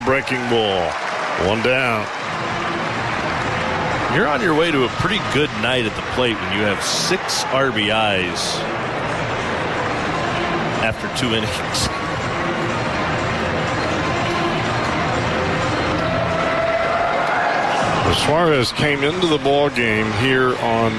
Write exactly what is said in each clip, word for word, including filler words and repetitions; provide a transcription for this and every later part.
Breaking ball. One down. You're on your way to a pretty good night at the plate when you have six R B Is after two innings. Suarez came into the ball game here on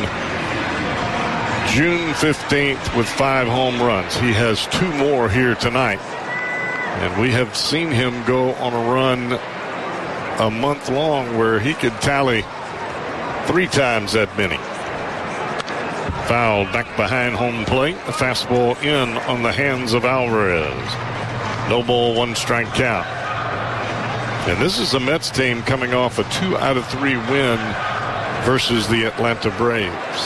June fifteenth with five home runs. He has two more here tonight. And we have seen him go on a run a month long where he could tally three times that many. Foul back behind home plate. The fastball in on the hands of Alvarez. No ball, one strike count. And this is the Mets team coming off a two out of three win versus the Atlanta Braves.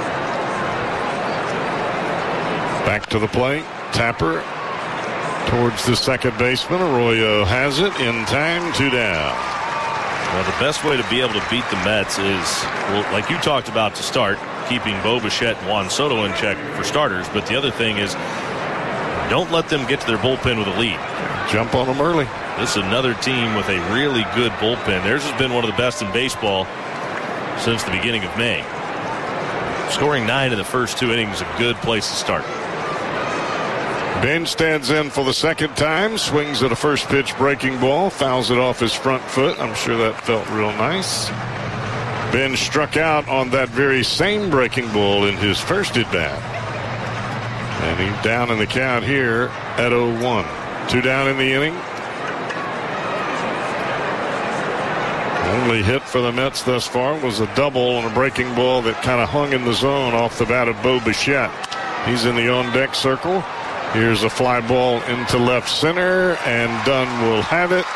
Back to the plate. Tapper towards the second baseman. Arroyo has it in time, two down. Well, the best way to be able to beat the Mets is, well, like you talked about to start, keeping Bo Bichette and Juan Soto in check for starters. But the other thing is, don't let them get to their bullpen with a lead. Jump on them early. This is another team with a really good bullpen. Theirs has been one of the best in baseball since the beginning of May. Scoring nine in the first two innings is a good place to start. Ben stands in for the second time, swings at a first pitch breaking ball, fouls it off his front foot. I'm sure that felt real nice. Ben struck out on that very same breaking ball in his first at bat. And he's down in the count here at oh one. Two down in the inning. Only hit for the Mets thus far was a double on a breaking ball that kind of hung in the zone off the bat of Bo Bichette. He's in the on-deck circle. Here's a fly ball into left center, and Dunn will have it.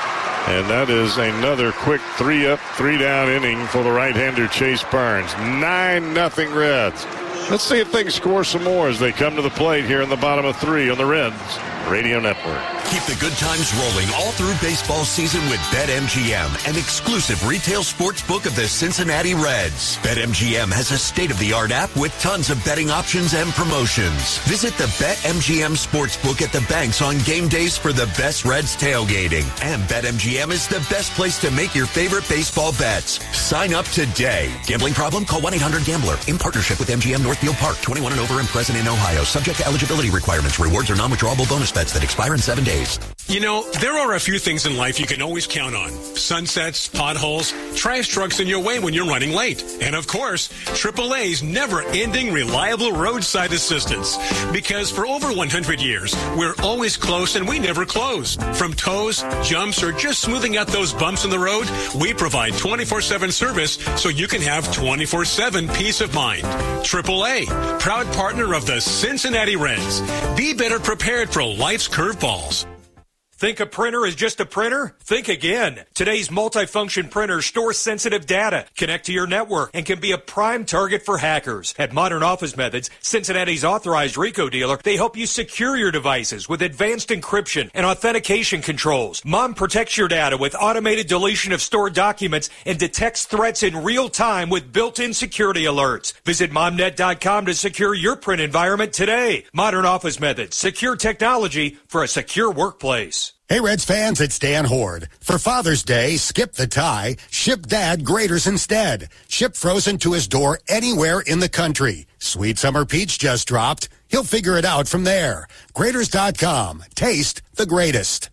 And that is another quick three-up, three-down inning for the right-hander Chase Burns. nine nothing Reds. Let's see if they can score some more as they come to the plate here in the bottom of three on the Reds Radio Network. Keep the good times rolling all through baseball season with BetMGM, an exclusive retail sports book of the Cincinnati Reds. BetMGM has a state-of-the-art app with tons of betting options and promotions. Visit the BetMGM Sportsbook at the banks on game days for the best Reds tailgating. And BetMGM is the best place to make your favorite baseball bets. Sign up today. Gambling problem? Call one eight hundred gambler. In partnership with M G M Northfield Park. twenty-one and over and present in Ohio. Subject to eligibility requirements. Rewards are non-withdrawable bonus bets that expire in seven days. You know, there are a few things in life you can always count on. Sunsets, potholes, trash trucks in your way when you're running late. And of course, triple A's never-ending reliable roadside assistance. Because for over one hundred years, we're always close and we never close. From tows, jumps, or just smoothing out those bumps in the road, we provide twenty-four seven service so you can have twenty-four seven peace of mind. triple A, proud partner of the Cincinnati Reds. Be better prepared for life's curveballs. Think a printer is just a printer? Think again. Today's multifunction printers store sensitive data, connect to your network, and can be a prime target for hackers. At Modern Office Methods, Cincinnati's authorized RICO dealer, they help you secure your devices with advanced encryption and authentication controls. Mom protects your data with automated deletion of stored documents and detects threats in real time with built-in security alerts. Visit momnet dot com to secure your print environment today. Modern Office Methods, secure technology for a secure workplace. Hey, Reds fans, it's Dan Horde. For Father's Day, skip the tie, ship Dad Graders instead. Ship frozen to his door anywhere in the country. Sweet Summer Peach just dropped. He'll figure it out from there. Graders dot com. Taste the greatest.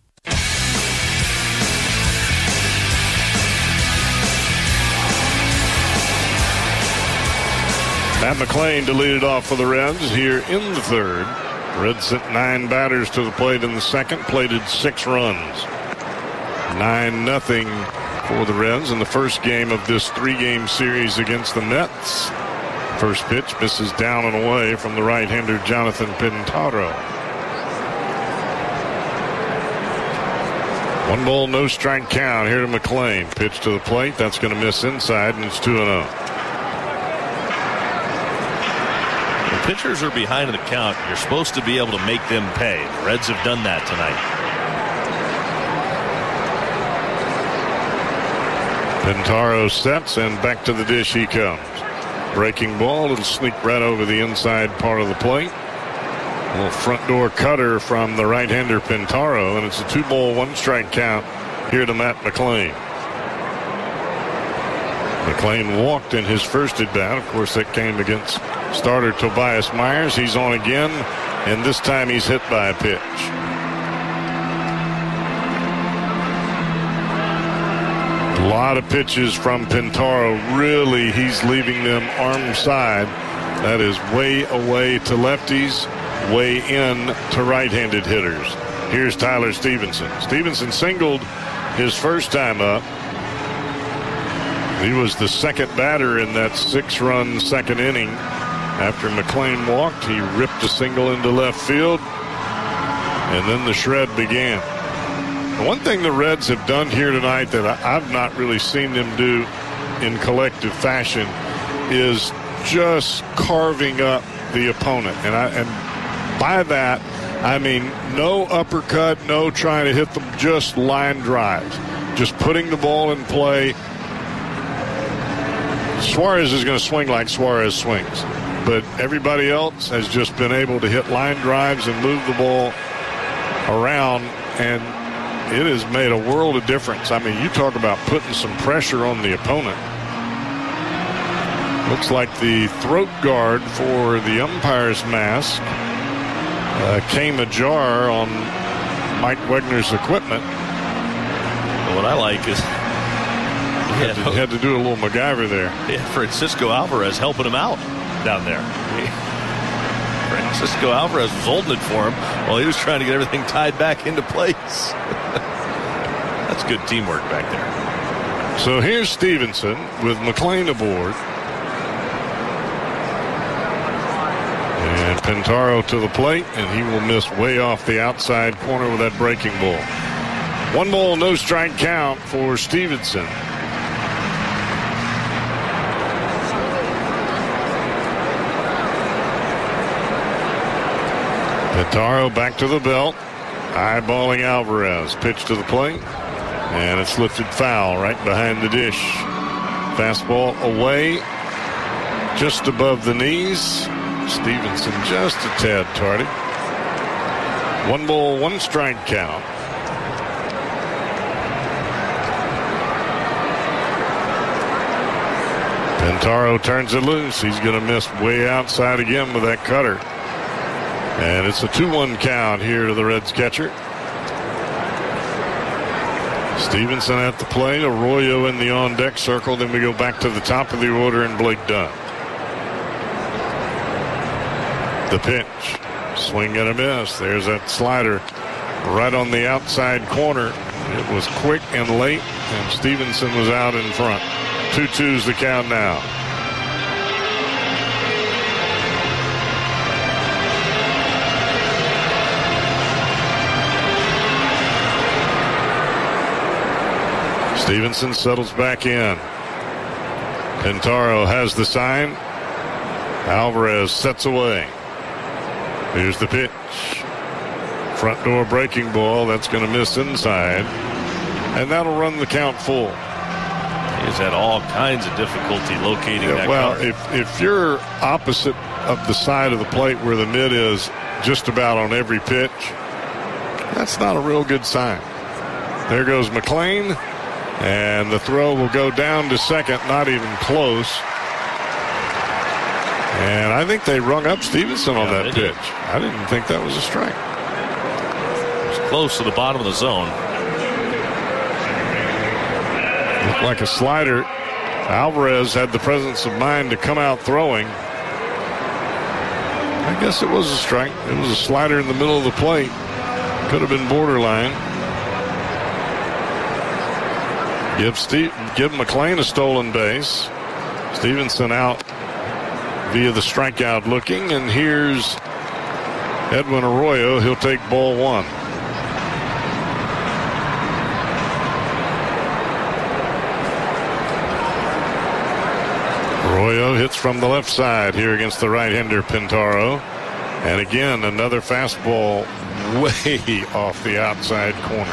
Matt McLain to lead it off for the Reds here in the third. Reds sent nine batters to the plate in the second, plated six runs. nine nothing for the Reds in the first game of this three-game series against the Mets. First pitch misses down and away from the right-hander Jonathan Pintaro. One ball, no strike count here to McLain. Pitch to the plate, that's going to miss inside, and it's two and oh. Pitchers are behind in the count. You're supposed to be able to make them pay. The Reds have done that tonight. Pintaro sets, and back to the dish he comes. Breaking ball, it'll sneak right over the inside part of the plate. A little front door cutter from the right-hander Pintaro, and it's a two-ball, one-strike count here to Matt McLain. McLain walked in his first at bat. Of course, that came against starter Tobias Myers. He's on again, and this time he's hit by a pitch. A lot of pitches from Pintaro. Really, he's leaving them arm side. That is way away to lefties, way in to right-handed hitters. Here's Tyler Stevenson. Stevenson singled his first time up. He was the second batter in that six-run second inning. After McLain walked, he ripped a single into left field, and then the shred began. The one thing the Reds have done here tonight that I've not really seen them do in collective fashion is just carving up the opponent. And, I, and by that, I mean no uppercut, no trying to hit them, just line drives. Just putting the ball in play. Suarez is going to swing like Suarez swings, but everybody else has just been able to hit line drives and move the ball around, and it has made a world of difference. I mean, you talk about putting some pressure on the opponent. Looks like the throat guard for the umpire's mask uh, came ajar on Mike Wegner's equipment. What I like is He had, to, he had to do a little MacGyver there. Yeah, Francisco Alvarez helping him out down there. Francisco Alvarez was holding it for him while he was trying to get everything tied back into place. That's good teamwork back there. So here's Stevenson with McLain aboard. And Pintaro to the plate, and he will miss way off the outside corner with that breaking ball. One ball, no strike count for Stevenson. Pintaro back to the belt, eyeballing Alvarez. Pitch to the plate, and it's lifted foul right behind the dish. Fastball away, just above the knees. Stevenson just a tad tardy. One ball, one strike count. Pintaro turns it loose. He's going to miss way outside again with that cutter. And it's a two one count here to the Reds catcher. Stevenson at the plate, Arroyo in the on-deck circle. Then we go back to the top of the order and Blake Dunn. The pitch. Swing and a miss. There's that slider right on the outside corner. It was quick and late, and Stevenson was out in front. two two's the count now. Stevenson settles back in. Pintaro has the sign. Alvarez sets away. Here's the pitch. Front door breaking ball. That's going to miss inside. And that'll run the count full. He's had all kinds of difficulty locating yeah, that well, cover. if, if you're opposite of the side of the plate where the mid is just about on every pitch, that's not a real good sign. There goes McLain. And the throw will go down to second, not even close. And I think they rung up Stevenson on yeah, that pitch. Did. I didn't think that was a strike. It was close to the bottom of the zone. Looked like a slider. Alvarez had the presence of mind to come out throwing. I guess it was a strike. It was a slider in the middle of the plate. Could have been borderline. Give Steve, give McLain a stolen base. Stevenson out via the strikeout looking, and here's Edwin Arroyo. He'll take ball one. Arroyo hits from the left side here against the right-hander Pintaro. And again, another fastball way off the outside corner.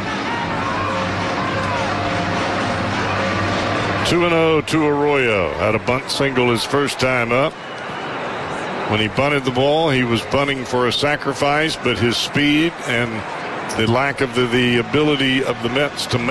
two and oh to Arroyo. Had a bunt single his first time up. When he bunted the ball, he was bunting for a sacrifice, but his speed and the lack of the, the ability of the Mets to